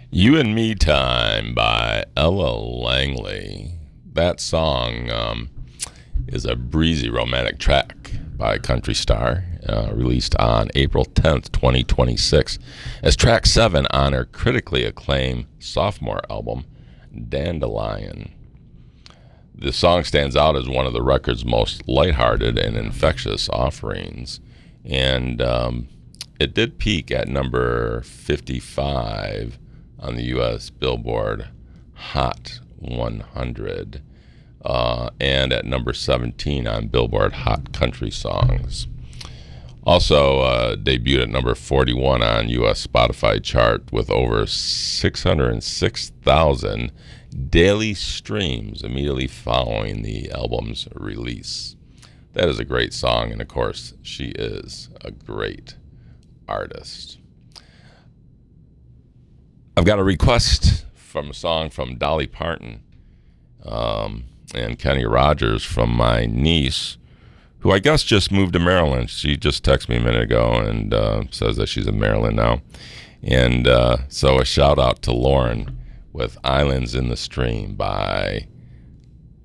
You and Me Time by Ella Langley. That song is a breezy romantic track by Country Star, released on April 10th, 2026, as track 7 on her critically acclaimed sophomore album, Dandelion. The song stands out as one of the record's most lighthearted and infectious offerings, and it did peak at number 55 on the U.S. Billboard Hot 100 and at number 17 on Billboard Hot Country Songs. Also debuted at number 41 on U.S. Spotify chart with over 606,000 daily streams immediately following the album's release. That is a great song, and of course, she is a great artist. I've got a request from a song from Dolly Parton and Kenny Rogers from my niece, who I guess just moved to Maryland. She just texted me a minute ago and says that she's in Maryland now. And so a shout out to Lauren with Islands in the Stream by